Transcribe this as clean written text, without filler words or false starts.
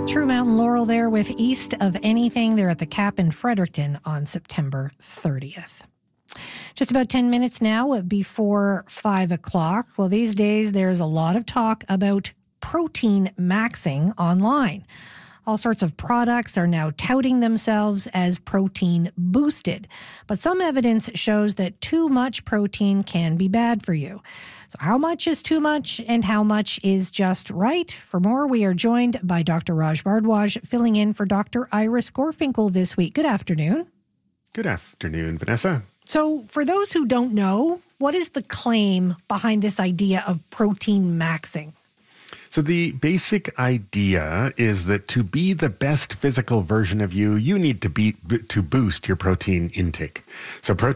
True Mountain Laurel there with East of Anything. They're at the Cap in Fredericton on September 30th. Just about 10 minutes now before 5 o'clock. Well, these days there's a lot of talk about protein maxing online. All sorts of products are now touting themselves as protein boosted. But some evidence shows that too much protein can be bad for you. So how much is too much and how much is just right? For more, we are joined by Dr. Raj Bhardwaj, filling in for Dr. Iris Gorfinkel this week. Good afternoon. Good afternoon, Vanessa. So for those who don't know, what is the claim behind this idea of protein maxing? So the basic idea is that to be the best physical version of you, you need to boost your protein intake. So protein